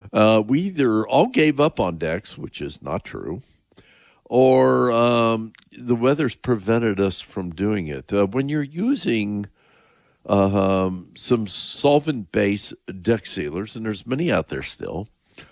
We either all gave up on decks, which is not true, or the weather's prevented us from doing it. When you're using some solvent-based deck sealers, and there's many out there still,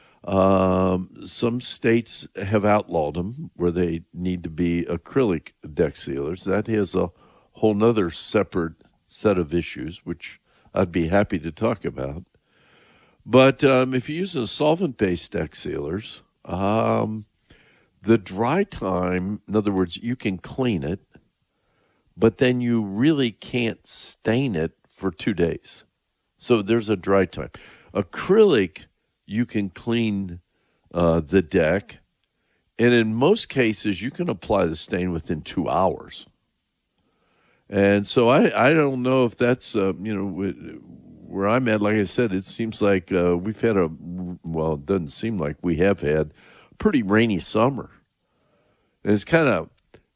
some states have outlawed them where they need to be acrylic deck sealers. That has a whole nother separate set of issues, which I'd be happy to talk about. But if you're using solvent-based deck sealers, the dry time, in other words, you can clean it, but then you really can't stain it for 2 days. So there's a dry time. Acrylic, you can clean the deck, and in most cases, you can apply the stain within 2 hours. And so I don't know if that's, where I'm at. Like I said, it seems like we've had it doesn't seem like we have had a pretty rainy summer. And it's kind of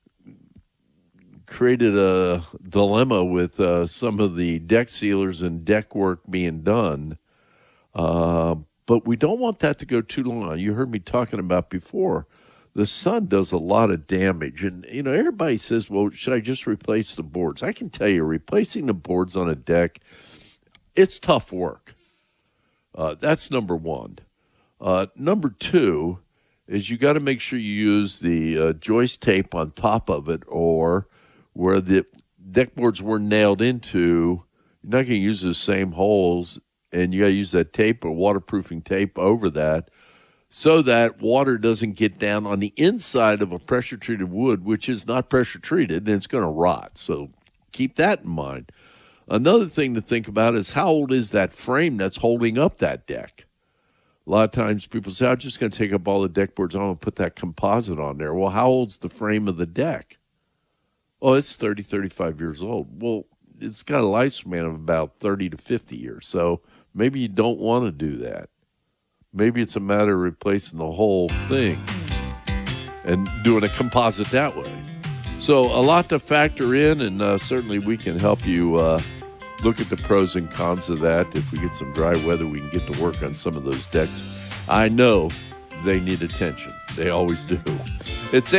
created a dilemma with some of the deck sealers and deck work being done. But we don't want that to go too long. You heard me talking about before, the sun does a lot of damage. And, everybody says, well, should I just replace the boards? I can tell you, replacing the boards on a deck, it's tough work. That's number one. Number two is you got to make sure you use the joist tape on top of it, or where the deck boards were nailed into, you're not going to use the same holes, and you got to use that tape or waterproofing tape over that so that water doesn't get down on the inside of a pressure-treated wood, which is not pressure-treated, and it's going to rot. So keep that in mind. Another thing to think about is how old is that frame that's holding up that deck? A lot of times people say, I'm just going to take up all the deck boards on and put that composite on there. Well, how old's the frame of the deck? Oh, it's 30, 35 years old. Well, it's got a lifespan of about 30 to 50 years. So maybe you don't want to do that. Maybe it's a matter of replacing the whole thing and doing a composite that way. So a lot to factor in, and certainly we can help you look at the pros and cons of that. If we get some dry weather, we can get to work on some of those decks. I know they need attention. They always do. It's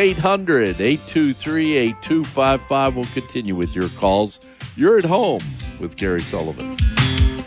800-823-8255. We'll continue with your calls. You're at home with Gary Sullivan.